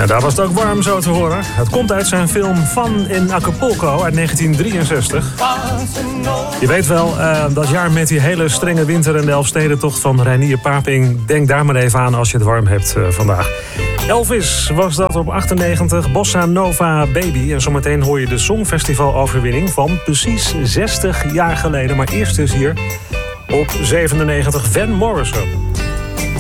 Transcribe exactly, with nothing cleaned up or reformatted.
En daar was het ook warm zo te horen. Het komt uit zijn film Fun in Acapulco uit negentien drieënzestig. Je weet wel, uh, dat jaar met die hele strenge winter en de Elfstedentocht van Reinier Paping. Denk daar maar even aan als je het warm hebt uh, vandaag. Elvis was dat op achtennegentig, Bossa Nova Baby. En zometeen hoor je de Songfestival-overwinning van precies zestig jaar geleden. Maar eerst dus hier op zevenennegentig Van Morrison.